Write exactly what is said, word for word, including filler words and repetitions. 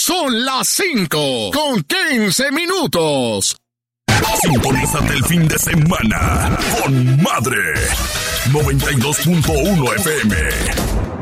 Son las cinco con quince minutos. Sintonízate el fin de semana con Madre noventa y dos punto uno F M.